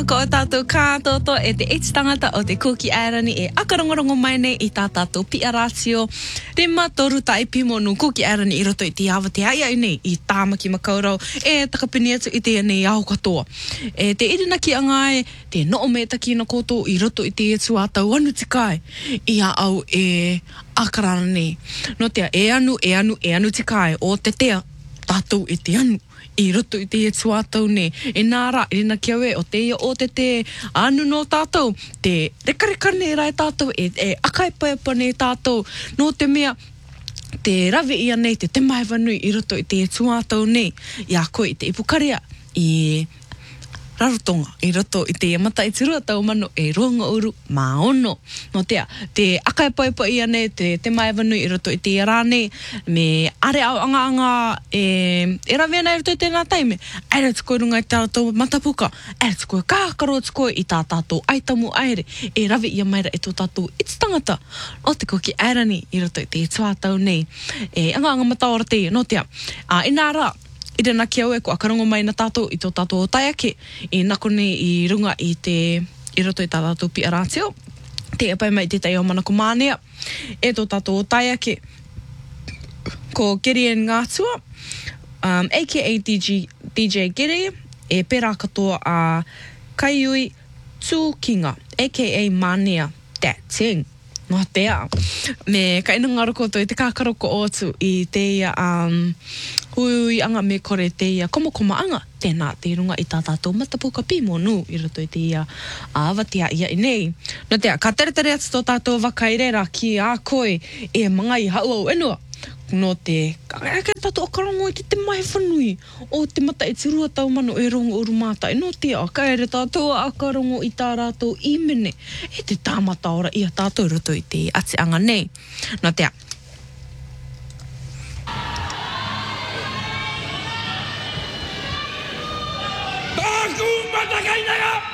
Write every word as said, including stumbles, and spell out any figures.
Tēnā ko o tātou kātoto e te eti tangata o te Kuki Airani e akarongorongo mai nei i tā tātou pia rātio. Te matoru tai pimonu Kuki Airani i roto i te awa te ai ai nei i tāmaki makaurau e takapini atu i te nei au katoa. E te irina ki angai te noo me taki na koto i roto i te etu a tau anu te kai i a au e akarana nei. No tea e anu, e anu, e anu te kai o te tea tātou i te anu. I roto i te e tuatau ne. E nāra, i rina ki aue, o te ia o te te anu no tātou, te rekareka ne rai tātou, e, e akaipaepa ne tātou, no te mea, te rawe ia nei, te te mai wanui i roto i te e tuatau ne, i a koe i te ipukarea, i rarotonga, i roto i te mata i te rua tau mano e runga uru maono. No tea, te akaipaepa ia nei, te te mai wanui i roto i te rāne, me are au anga anga e, e rawe nei roto i tēnā taime, aere tuko runga i tātou matapuka, aere tuko kākaro tuko i tā tātou aitamu aere, e rawe ia maira e tō tātou iti tangata, o te Kuki Airani i roto i te tuatau nei, e anga anga mataora te, no tea, a inara, i rena ki au e ko akarongo mai na tātou i tō tātou o taiake, i nakone i runga i te, i roto i tā tātou pia rātio, te apai mai te tai o mana ko mānea, e tō tātou o taiake, ko Gideon Ngātua, um, aka D J, D J Giri, e pērā katoa a Kaiui Tūkinga, aka Mānea Dating. No tea, me ka ina ngaro koto i te kākaroko otu i te ia um, hui anga me kore te ia komokoma anga, tēnā te runga i tā tātou matapuka pimonu i roto i te ia āwatia ia i nei. No tea, ka tere tere atu tō tātou wakairera ki a koe e mga i hau au enua. No te, kaya tātou akarongo i te te mai whanui o te mata i te rua tau mano e rongo uru māta. E no te a, kaya tātou akarongo i tā rātou i mene e te tāmata ora i a tātou roto i te ati anga nei. No te a. Tāku matakainanga!